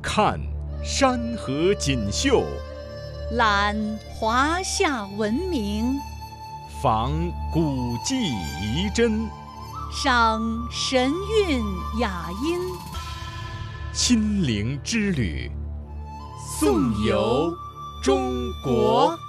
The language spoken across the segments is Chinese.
看山河锦绣， 览华夏文明， 访古迹遗珍， 赏神韵雅音。 亲临之旅，颂游中国。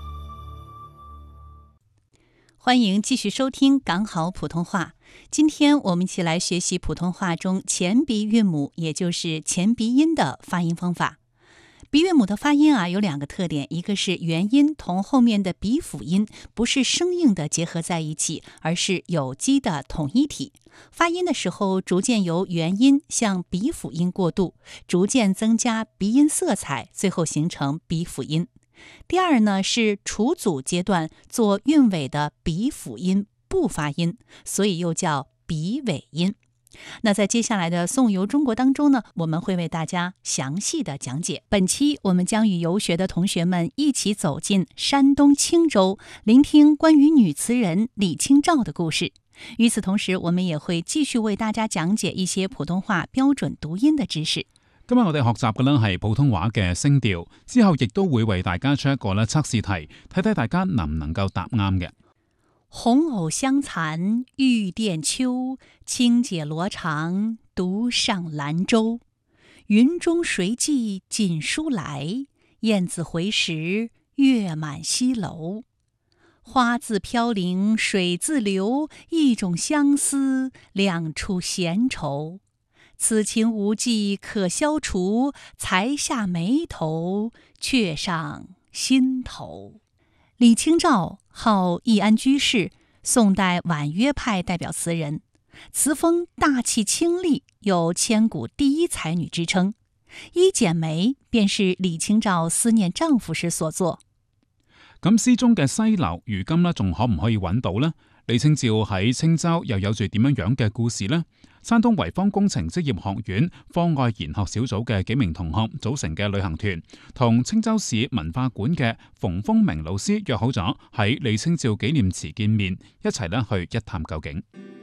欢迎继续收听港好普通话。今天我们一起来学习普通话中前鼻韵母，也就是前鼻音的发音方法。鼻韵母的发音有两个特点，一个是元音同后面的鼻辅音不是生硬的结合在一起，而是有机的统一体。发音的时候逐渐由元音向鼻辅音过渡，逐渐增加鼻音色彩，最后形成鼻辅音。第二呢，是除阻阶段做韵尾的鼻辅音不发音，所以又叫鼻尾音。那在接下来的颂游中国当中呢，我们会为大家详细的讲解。本期我们将与游学的同学们一起走进山东青州，聆听关于女词人李清照的故事。与此同时，我们也會繼續為大家講解一些普通話標準讀音的知識。 今日我哋學習嘅呢係普通話嘅聲調，之後亦都會為大家出一個測試題，睇睇大家能唔能夠答啱嘅。 紅藕香殘玉簟秋，輕解羅裳獨上蘭州。雲中誰寄錦書來？雁字回時月滿西樓。花自飄零水自流，一種相思兩處閒愁。此情無計可消除，才下眉頭，卻上心頭。李清照号易安居士，宋代婉约派代表词人，词风大气清丽，有千古第一才女之稱。一剪梅便是李清照思念丈夫時所作。 咁詩中嘅西樓，如今呢仲可唔可以揾到呢？李清照喺青州又有住點樣嘅故事呢？山東濰坊工程職業學院課外研學小組嘅幾名同學組成嘅旅行團，同青州市文化館嘅馮風明老師約好咗喺李清照紀念祠見面，一齊去一探究竟。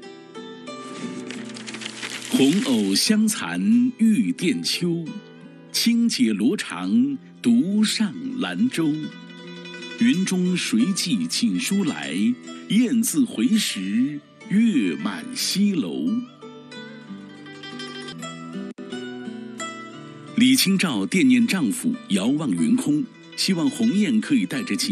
紅藕香殘玉簟秋，輕解羅裳獨上蘭州。雲中誰寄錦書來？雁字回時月滿西樓。李清照惦念丈夫，遙望雲空，希望鴻雁可以帶着